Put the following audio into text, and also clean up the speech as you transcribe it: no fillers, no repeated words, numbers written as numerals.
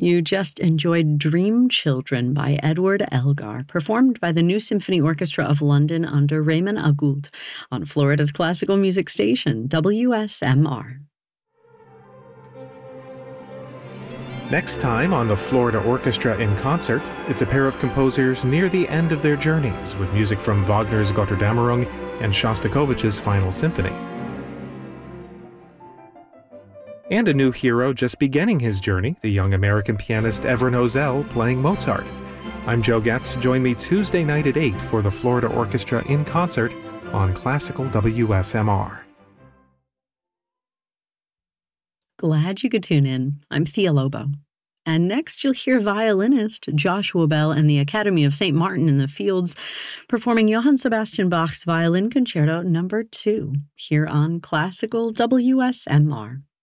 You just enjoyed Dream Children by Edward Elgar, performed by the New Symphony Orchestra of London under Raymond Agoult on Florida's classical music station, WSMR. Next time on the Florida Orchestra in Concert, it's a pair of composers near the end of their journeys with music from Wagner's Götterdämmerung and Shostakovich's Final Symphony. And a new hero just beginning his journey, the young American pianist Evren Özel playing Mozart. I'm Joe Getz. Join me Tuesday night at 8 for the Florida Orchestra in Concert on Classical WSMR. Glad you could tune in. I'm Thea Lobo. And next you'll hear violinist Joshua Bell and the Academy of St. Martin in the Fields performing Johann Sebastian Bach's Violin Concerto No. 2 here on Classical WSMR.